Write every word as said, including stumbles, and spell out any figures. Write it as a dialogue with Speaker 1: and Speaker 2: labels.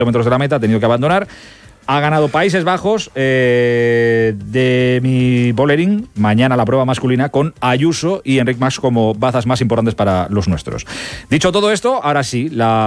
Speaker 1: kilómetros de la meta, ha tenido que abandonar. Ha ganado Países Bajos, eh, Demi Vollering, mañana la prueba masculina, con Ayuso y Enric Mas como bazas más importantes para los nuestros. Dicho todo esto, ahora sí, la